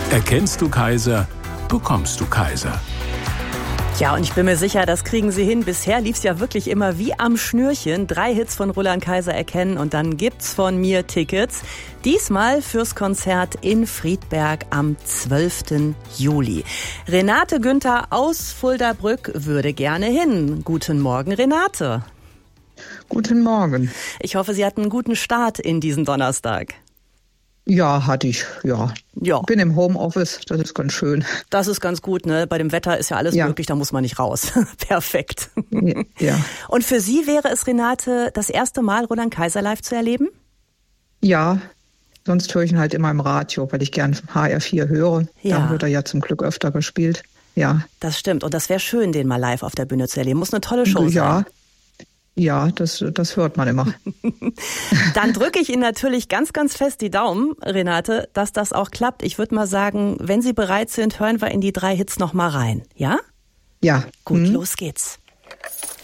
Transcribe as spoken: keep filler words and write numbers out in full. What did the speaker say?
Erkennst du Kaiser, bekommst du Kaiser. Ja, und ich bin mir sicher, das kriegen Sie hin. Bisher lief's ja wirklich immer wie am Schnürchen. Drei Hits von Roland Kaiser erkennen und dann gibt's von mir Tickets. Diesmal fürs Konzert in Friedberg am zwölften Juli. Renate Günther aus Fuldabrück würde gerne hin. Guten Morgen, Renate. Guten Morgen. Ich hoffe, Sie hatten einen guten Start in diesen Donnerstag. Ja, hatte ich, ja. Ja. Bin im Homeoffice, das ist ganz schön. Das ist ganz gut, ne? Bei dem Wetter ist ja alles ja. möglich, da muss man nicht raus. Perfekt. Ja. Und für Sie wäre es, Renate, das erste Mal Roland Kaiser live zu erleben? Ja, sonst höre ich ihn halt immer im Radio, weil ich gern H R vier höre. Ja. Da wird er ja zum Glück öfter gespielt. Ja. Das stimmt. Und das wäre schön, den mal live auf der Bühne zu erleben. Muss eine tolle Show sein. Ja. Ja, das, das hört man immer. Dann drücke ich Ihnen natürlich ganz, ganz fest die Daumen, Renate, dass das auch klappt. Ich würde mal sagen, wenn Sie bereit sind, hören wir in die drei Hits noch mal rein. Ja? Ja. Gut, hm. los geht's.